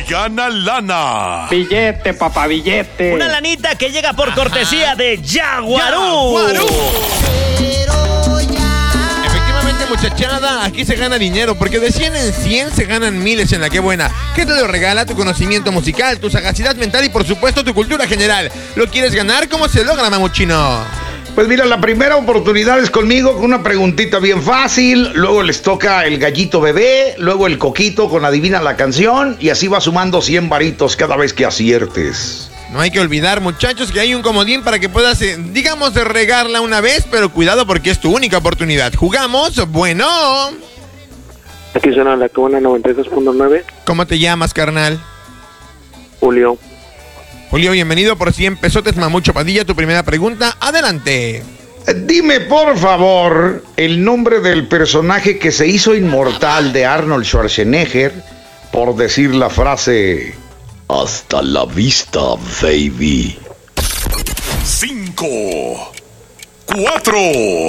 gana lana. Billete, papá, billete. Una lanita que llega por cortesía de Yaguarú. Efectivamente, muchachada, aquí se gana dinero, porque de 100 en 100 se ganan miles en la que buena. ¿Qué te lo regala? Tu conocimiento musical, tu sagacidad mental y por supuesto tu cultura general. ¿Lo quieres ganar? ¿Cómo se logra, mamuchino? Pues mira, la primera oportunidad es conmigo con una preguntita bien fácil, luego les toca el gallito bebé, luego el coquito con adivina la canción y así va sumando 100 varitos cada vez que aciertes. No hay que olvidar, muchachos, que hay un comodín para que puedas, digamos, regarla una vez, pero cuidado porque es tu única oportunidad. ¿Jugamos? Bueno. Aquí suena la que buena 92.9. ¿Cómo te llamas, carnal? Julio. Julio, bienvenido por 100 pesotes, Mamucho Padilla. Tu primera pregunta, adelante. Dime, por favor, el nombre del personaje que se hizo inmortal de Arnold Schwarzenegger por decir la frase "Hasta la vista, baby". 5, 4,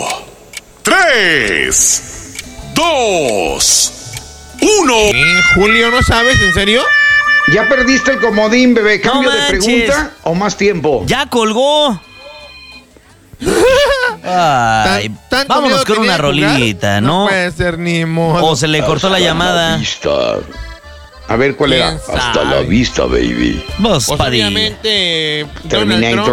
3, 2, 1. Julio, ¿no sabes? ¿En serio? Ya perdiste el comodín, bebé. ¿Cambio No de manches. pregunta o más tiempo? Ya colgó. Ay, ¿Tanto vámonos miedo con tenía una de jugar? rolita, ¿no? No puede ser ni modo. O se le cortó la llamada. Vista. A ver, ¿cuál era? ¿Quién sabe? Hasta la vista, baby. Vos, Pues Padilla. obviamente Terminator.